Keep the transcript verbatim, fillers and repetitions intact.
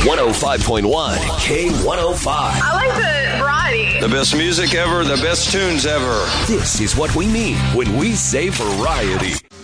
one oh five point one K one oh five. I like the variety. The best music ever, the best tunes ever. This is what we mean when we say variety.